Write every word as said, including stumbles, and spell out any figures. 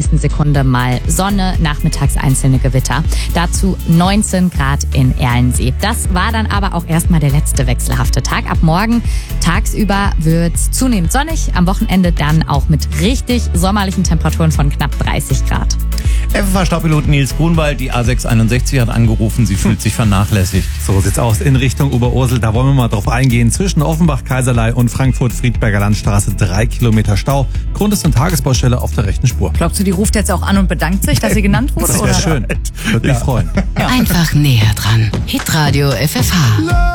nächsten Sekunde mal Sonne, nachmittags einzelne Gewitter. Dazu neunzehn Grad in Erlensee. Das war dann aber auch erstmal der letzte wechselhafte Tag. Ab morgen tagsüber wird's zunehmend sonnig, am Wochenende dann auch mit richtig sommerlichen Temperaturen von knapp dreißig Grad. F F H-Stadtpilot Nils Grunwald, die A sechs einundsechzig hat angerufen, sie fühlt sich vernachlässigt. So sieht's aus in Richtung Oberursel. Da wollen wir mal drauf eingehen. Zwischen Offenbach, Kaiserlei und Frankfurt-Friedberger Landstraße drei Kilometer Stau. Grund ist eine Tagesbaustelle auf der rechten Spur. Glaubst du, die ruft jetzt auch an und bedankt sich, dass sie genannt wurde? Das wäre schön. Würde mich freuen. Einfach näher dran. Hitradio F F H.